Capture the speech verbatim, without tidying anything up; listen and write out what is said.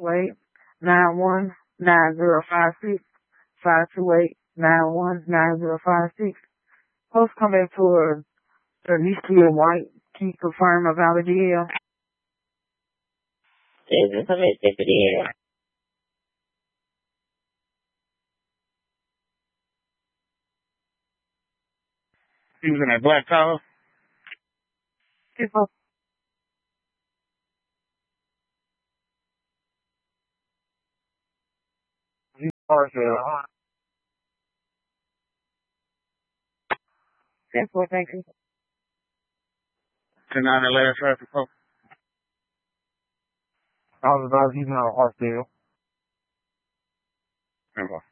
two eight, nine one nine zero five six, five two eight, nine one nine zero five six. Post come back to a Alicia White. Can you confirm about the deal? Is it something different? He was in that black collar. People. He Hartsdale. That's what thank you. ten nine eleven traffic post. I was about he's not Hartsdale. Remember.